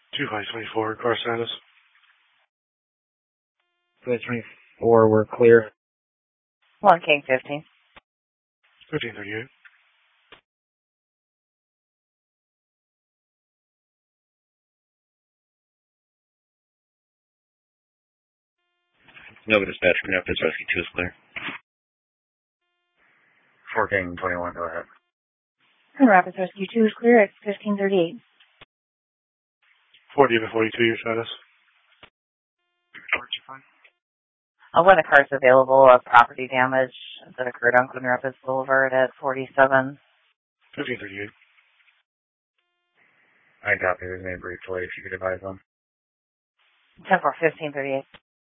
2-24, car status. 24, we're clear. 1 King 15. 1538. Nova Dispatch, Rapids Rescue 2 is clear. 4 King 21, go ahead. Rapids Rescue 2 is clear at 1538. 40 to 42, your status. When the car's available, property damage that occurred on Queen Rapids Boulevard at 47. 1538. I copy. There's been a brief delay. If you could advise them. 10-4, 1538.